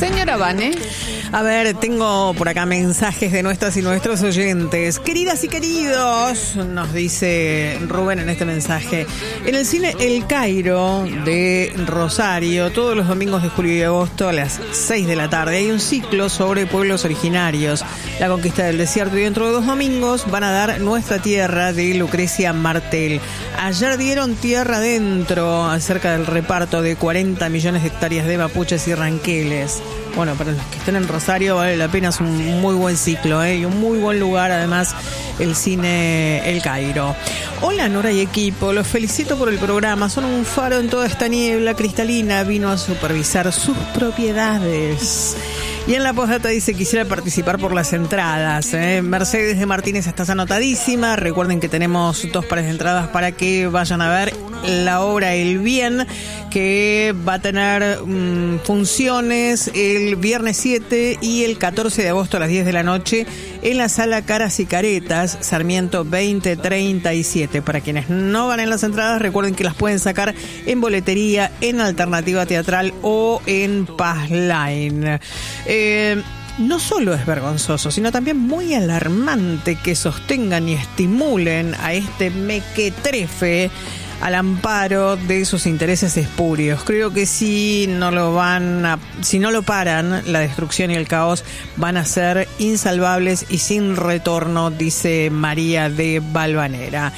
Señora Vane. A ver, tengo por acá mensajes de nuestras y nuestros oyentes. Queridas y queridos, nos dice Rubén en este mensaje. En el cine El Cairo de Rosario, todos los domingos de julio y agosto a las 6 de la tarde, hay un ciclo sobre pueblos originarios, la conquista del desierto, y dentro de 2 domingos van a dar Nuestra Tierra de Lucrecia Martel. Ayer dieron Tierra Adentro acerca del reparto de 40 millones de hectáreas de mapuches y ranqueles. Bueno, para los que estén en Rosario vale la pena, es un muy buen ciclo, y un muy buen lugar además el cine El Cairo. Hola Nora y equipo, los felicito por el programa, son un faro en toda esta niebla cristalina, vino a supervisar sus propiedades. Y en la postdata dice: quisiera participar por las entradas. Mercedes de Martínez, estás anotadísima. Recuerden que tenemos 2 pares de entradas para que vayan a ver la obra El Bien, que va a tener funciones el viernes 7 y el 14 de agosto a las 10 de la noche en la sala Caras y Caretas, Sarmiento 2037. Para quienes no ganen las entradas, recuerden que las pueden sacar en boletería, en Alternativa Teatral o en Passline. No solo es vergonzoso, sino también muy alarmante que sostengan y estimulen a este mequetrefe al amparo de sus intereses espurios. Creo que si no lo paran, la destrucción y el caos van a ser insalvables y sin retorno, dice María de Valvanera.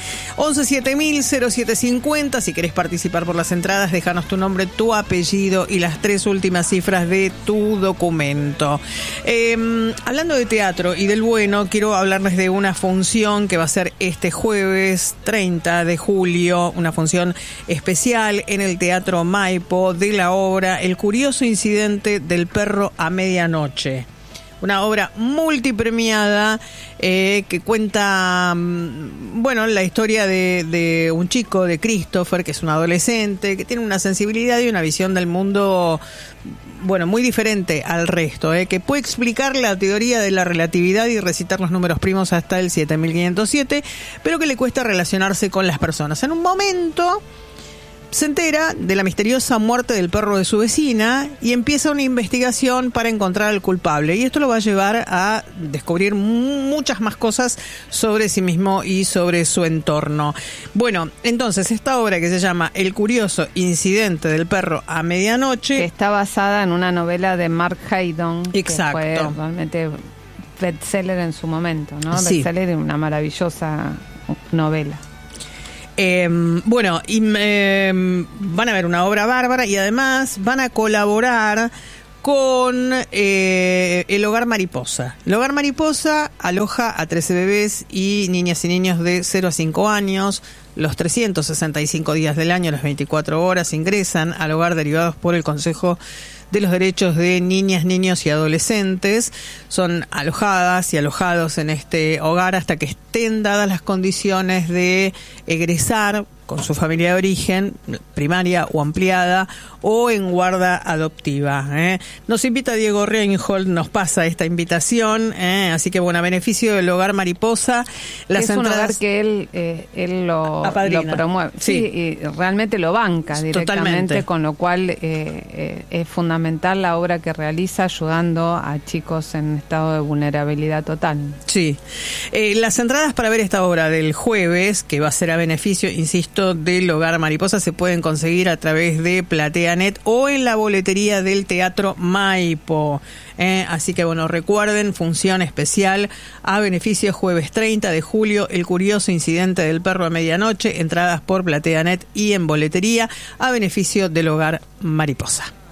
11700750, si querés participar por las entradas, déjanos tu nombre, tu apellido y las 3 últimas cifras de tu documento. Hablando de teatro y del bueno, quiero hablarles de una función que va a ser este jueves 30 de julio, una función especial en el Teatro Maipo de la obra El curioso incidente del perro a medianoche. Una obra multipremiada que cuenta, la historia de un chico, de Christopher, que es un adolescente, que tiene una sensibilidad y una visión del mundo muy diferente al resto, que puede explicar la teoría de la relatividad y recitar los números primos hasta el 7507, pero que le cuesta relacionarse con las personas. En un momento se entera de la misteriosa muerte del perro de su vecina y empieza una investigación para encontrar al culpable. Y esto lo va a llevar a descubrir muchas más cosas sobre sí mismo y sobre su entorno. Bueno, entonces esta obra que se llama El curioso incidente del perro a medianoche, que está basada en una novela de Mark Haydon. Exacto. Que fue realmente bestseller en su momento, ¿no? Sí. Bestseller de una maravillosa novela. Van a ver una obra bárbara y además van a colaborar con el Hogar Mariposa. El Hogar Mariposa aloja a 13 bebés y niñas y niños de 0 a 5 años. Los 365 días del año, las 24 horas, ingresan al hogar derivados por el Consejo de los Derechos de Niñas, Niños y Adolescentes. Son alojadas y alojados en este hogar hasta que estén dadas las condiciones de egresar con su familia de origen, primaria o ampliada, o en guarda adoptiva. Nos invita Diego Reinhold, nos pasa esta invitación, así que a beneficio del Hogar Mariposa, las es entradas... un hogar que él lo promueve, sí, y realmente lo banca directamente. Totalmente. Con lo cual es fundamental la obra que realiza ayudando a chicos en estado de vulnerabilidad total. Sí. Las entradas para ver esta obra del jueves, que va a ser a beneficio, insisto, del Hogar Mariposa, se pueden conseguir a través de PlateaNet o en la boletería del Teatro Maipo. Así que recuerden, función especial a beneficio jueves 30 de julio, El curioso incidente del perro a medianoche, entradas por PlateaNet y en boletería a beneficio del Hogar Mariposa.